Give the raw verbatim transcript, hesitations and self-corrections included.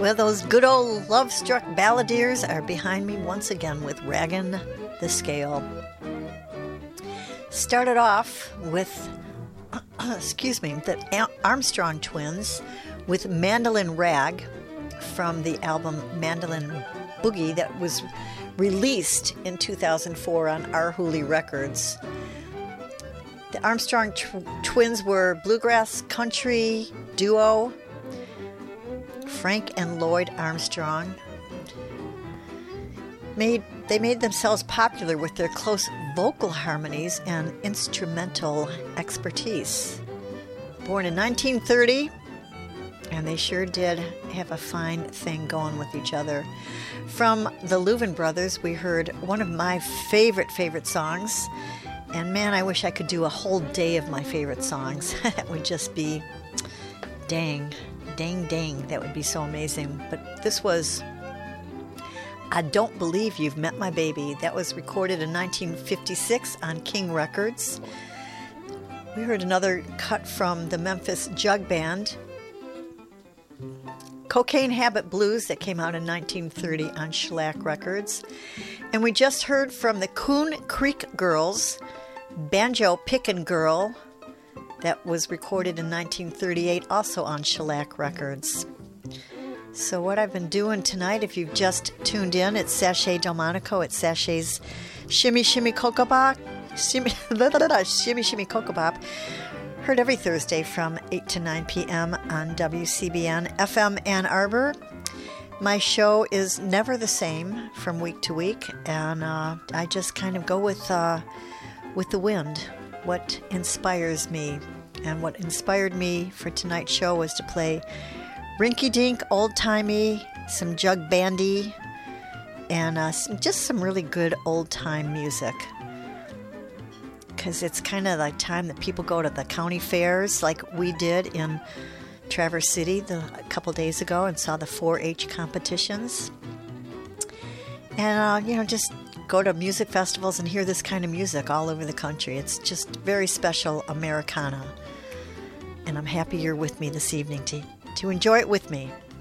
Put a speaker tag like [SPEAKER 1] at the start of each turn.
[SPEAKER 1] Well, those good old love-struck balladeers are behind me once again with Raggin' the Scale. Started off with, excuse me, the Armstrong Twins with Mandolin Rag from the album Mandolin Boogie that was released in two thousand four on Arhoolie Records. The Armstrong tw- Twins were bluegrass country duo. Frank and Lloyd Armstrong made they made themselves popular with their close vocal harmonies and instrumental expertise. Born in nineteen thirty, and they sure did have a fine thing going with each other. From the Louvin Brothers, we heard one of my favorite, favorite songs. And man, I wish I could do a whole day of my favorite songs. That would just be dang, dang, dang. That would be so amazing. But this was I Don't Believe You've Met My Baby. That was recorded in nineteen fifty-six on King Records. We heard another cut from the Memphis Jug Band, Cocaine Habit Blues, that came out in nineteen thirty on Shellac Records. And we just heard from the Coon Creek Girls, Banjo Pickin' Girl, that was recorded in nineteen thirty-eight, also on Shellac Records. So what I've been doing tonight, if you've just tuned in, it's Sashay Delmonico at Sashay's Shimmy Shimmy Cocoa Bop, Shimmy, Shimmy Shimmy Cocoa Bop, heard every Thursday from eight to nine p.m. on W C B N F M Ann Arbor. My show is never the same from week to week, and uh, I just kind of go with uh, with the wind, what inspires me. And what inspired me for tonight's show was to play rinky-dink, old-timey, some jug bandy, and uh, some, just some really good old-time music. Because it's kind of like time that people go to the county fairs like we did in Traverse City the, a couple days ago and saw the four H competitions. And, uh, you know, just go to music festivals and hear this kind of music all over the country. It's just very special Americana. And I'm happy you're with me this evening to, to enjoy it with me.